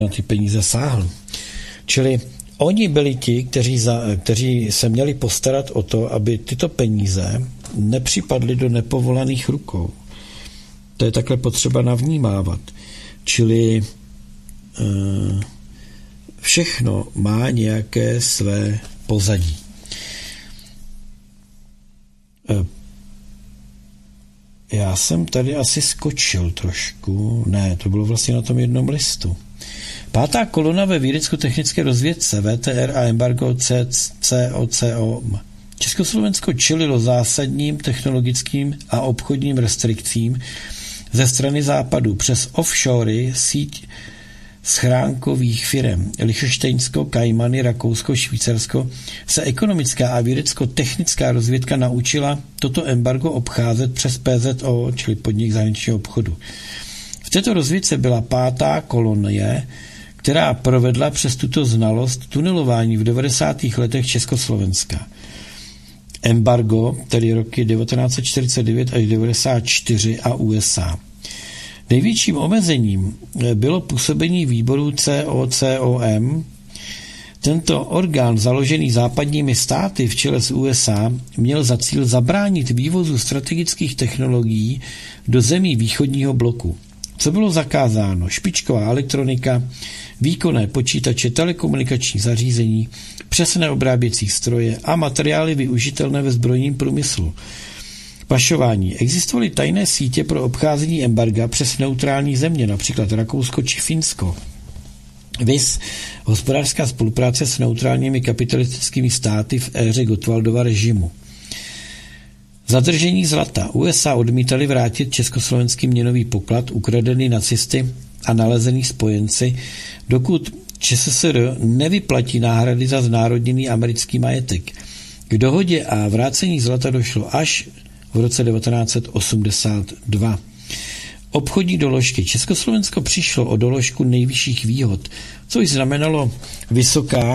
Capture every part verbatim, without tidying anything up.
na ty peníze sáhl. Čili oni byli ti, kteří, za, kteří se měli postarat o to, aby tyto peníze nepřipadly do nepovolaných rukou. To je takhle potřeba navnímávat. Čili uh, všechno má nějaké své pozadí. Uh, já jsem tady asi skočil trošku. Ne, to bylo vlastně na tom jednom listu. Pátá kolona ve vědecko-technické rozvědce V T R a embargo C O C O. Československo čelilo zásadním technologickým a obchodním restrikcím ze strany západu přes offshory, síť schránkových firem. Lichtenštejnsko, Kajmany, Rakousko, Švýcarsko se ekonomická a vědecko-technická rozvědka naučila toto embargo obcházet přes P Z O, čili podnik zahraničního obchodu. V této rozvědce byla pátá kolonie, která provedla přes tuto znalost tunelování v devadesátých letech Československa. Embargo, tedy roky devatenáct set čtyřicet devět až devadesát čtyři a U S A. Největším omezením bylo působení výboru C O C O M. Tento orgán, založený západními státy v čele s U S A, měl za cíl zabránit vývozu strategických technologií do zemí východního bloku. Co bylo zakázáno? Špičková elektronika, výkonné počítače, telekomunikační zařízení, přesné obráběcí stroje a materiály využitelné ve zbrojním průmyslu. Pašování. Existovaly tajné sítě pro obcházení embarga přes neutrální země, například Rakousko či Finsko. Viz hospodářská spolupráce s neutrálními kapitalistickými státy v éře Gottwaldova režimu. Zadržení zlata. U S A odmítali vrátit československý měnový poklad ukradený nacisty a nalezený spojenci, dokud ČSSR nevyplatí náhrady za znárodněný americký majetek. K dohodě a vrácení zlata došlo až v roce devatenáct set osmdesát dva. Obchodní doložky. Československo přišlo o doložku nejvyšších výhod, což znamenalo vysoká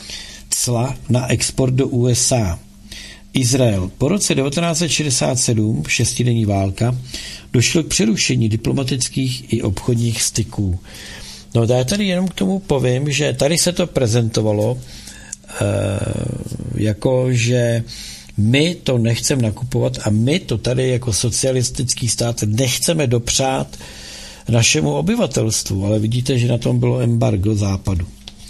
cla na export do U S A. Izrael. Po roce devatenáct set šedesát sedm, šestidenní válka, došlo k přerušení diplomatických i obchodních styků. No já tady jenom k tomu povím, že tady se to prezentovalo e, jako, že my to nechceme nakupovat a my to tady jako socialistický stát nechceme dopřát našemu obyvatelstvu, ale vidíte, že na tom bylo embargo západu.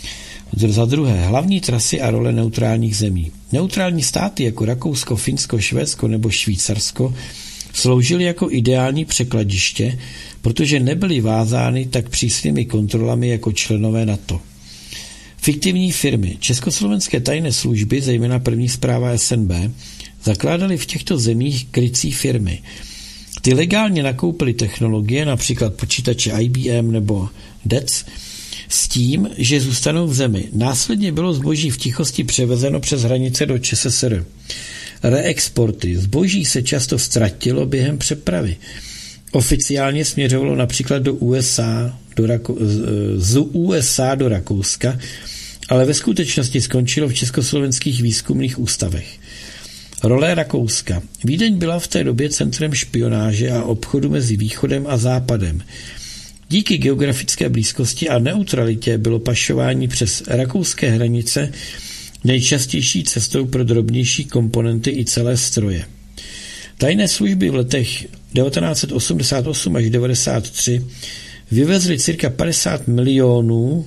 Za druhé, hlavní trasy a role neutrálních zemí. Neutrální státy jako Rakousko, Finsko, Švédsko nebo Švýcarsko sloužily jako ideální překladiště, protože nebyly vázány tak přísnými kontrolami jako členové NATO. Fiktivní firmy. Československé tajné služby, zejména první správa S N B, zakládaly v těchto zemích krycí firmy. Ty legálně nakoupily technologie, například počítače I B M nebo D E C, s tím, že zůstanou v zemi. Následně bylo zboží v tichosti převezeno přes hranice do ČSSR. Reexporty. Zboží se často ztratilo během přepravy. Oficiálně směřovalo například do U S A, do Rako- z U S A do Rakouska, ale ve skutečnosti skončilo v československých výzkumných ústavech. Role Rakouska. Vídeň byla v té době centrem špionáže a obchodu mezi východem a západem. Díky geografické blízkosti a neutralitě bylo pašování přes rakouské hranice nejčastější cestou pro drobnější komponenty i celé stroje. Tajné služby v letech devatenáct set osmdesát osm až devadesát tři vyvezly cirka padesát milionů,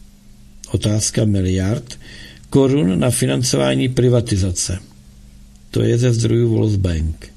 otázka miliard, korun na financování privatizace. To je ze zdrojů Volksbank.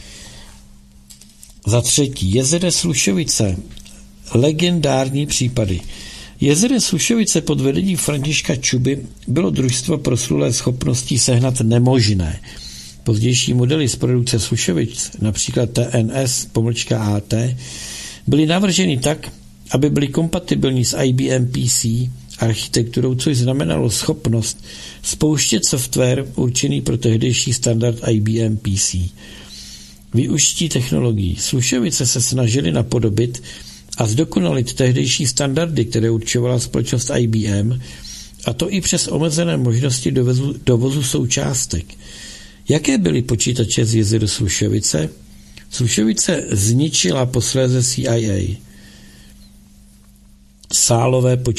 Za třetí, J Z D Slušovice. Legendární případy. J Z D Slušovice pod vedením Františka Čuby bylo družstvo proslulé schopností sehnat nemožné. Pozdější modely z produkce Slušovic, například T N S, pomlčka A T, byly navrženy tak, aby byly kompatibilní s I B M P C architekturou, což znamenalo schopnost spouštět software určený pro tehdejší standard I B M P C. Využití technologií. Slušovice se snažili napodobit a zdokonalit tehdejší standardy, které určovala společnost I B M, a to i přes omezené možnosti dovozu, dovozu součástek. Jaké byly počítače z J Z D Slušovice? Slušovice zničila posléze C I A. sálové